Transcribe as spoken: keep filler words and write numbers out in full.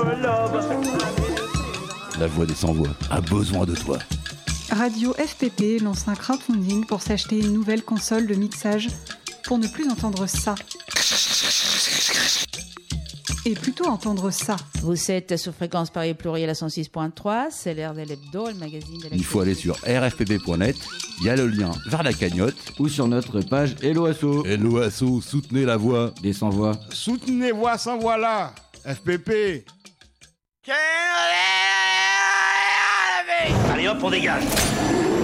La voix des sans-voix a besoin de toi. Radio F P P lance un crowdfunding pour s'acheter une nouvelle console de mixage pour ne plus entendre ça. Et plutôt entendre ça. Vous êtes sur Fréquence Paris Pluriel à cent six point trois, c'est l'heure de l'hebdo, le magazine de la... Il faut aller sur r f p p point net, il y a le lien vers la cagnotte. Ou sur notre page Hello Asso. Hello Asso, soutenez la voix des sans-voix. Soutenez Voix sans voix là, F P P. Allez hop, on dégage.